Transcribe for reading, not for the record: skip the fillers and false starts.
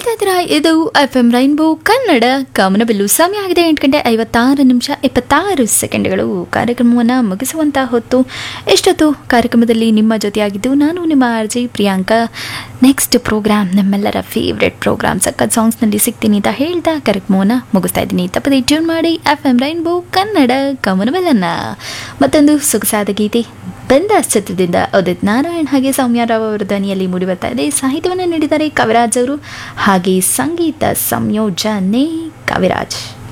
ಕೇಳ್ತಾ ಇದ್ದೀರಾ ಇದು FM ರೈನ್ಬೋ ಕನ್ನಡ ಗಮನಬಿಲ್ಲು. ಸಮಯ ಆಗಿದೆ 8 ಗಂಟೆ 56 ನಿಮಿಷ 26 ಸೆಕೆಂಡ್ಗಳು. ಕಾರ್ಯಕ್ರಮವನ್ನು ಮುಗಿಸುವಂಥ ಹೊತ್ತು. ಎಷ್ಟೊತ್ತು ಕಾರ್ಯಕ್ರಮದಲ್ಲಿ ನಿಮ್ಮ ಜೊತೆಯಾಗಿದ್ದು ನಾನು ನಿಮ್ಮ RJ ಪ್ರಿಯಾಂಕಾ. ನೆಕ್ಸ್ಟ್ ಪ್ರೋಗ್ರಾಮ್ ನಮ್ಮೆಲ್ಲರ ಫೇವ್ರೆಟ್ ಪ್ರೋಗ್ರಾಮ್ ಸಖತ್ ಸಾಂಗ್ಸ್ನಲ್ಲಿ ಸಿಗ್ತೀನಿ ಅಂತ ಹೇಳ್ತಾ ಕಾರ್ಯಕ್ರಮವನ್ನು ಮುಗಿಸ್ತಾ ಇದ್ದೀನಿ. ತಪ್ಪದೆ ಟ್ಯೂನ್ ಮಾಡಿ FM ರೈನ್ಬೋ ಕನ್ನಡ ಗಮನಬಿಲ್ಲನ್ನು. ಮತ್ತೊಂದು ಸೊಗಸಾದ ಗೀತೆ ಬಂದಾಸ್ ಚಿತ್ರದಿಂದ ಉದಿತ್ ನಾರಾಯಣ್ ಹಾಗೆ ಸೌಮ್ಯ ರಾವ್ ಅವರ ಧ್ವನಿಯಲ್ಲಿ ಮೂಡಿಬರ್ತಾ ಇದೆ. ಸಾಹಿತ್ಯವನ್ನು ನೀಡಿದ್ದಾರೆ ಕವಿರಾಜ್ ಅವರು, ಹಾಗೆ ಸಂಗೀತ ಸಂಯೋಜನೆ ಕವಿರಾಜ್.